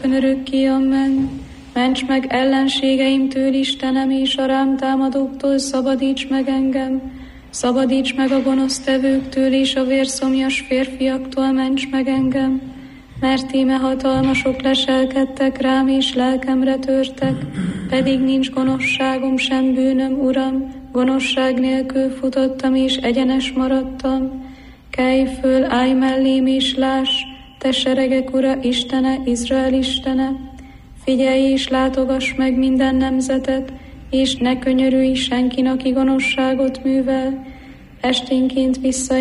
örökké, amen. Ments meg ellenségeimtől, Istenem, és a rám támadóktól szabadíts meg engem. Szabadíts meg a gonosztevőktől, és a vérszomjas férfiaktól ments meg engem. Mert íme hatalmasok leselkedtek rám, és lelkemre törtek, pedig nincs gonoszságom, sem bűnöm, Uram, gonoszság nélkül futottam, és egyenes maradtam. Kelj föl, állj mellém, és láss, te seregek Ura, Istene, Izrael Istene. Figyelj és látogass meg minden nemzetet, és ne könyörülj senkin, aki gonoszságot művel. Esténként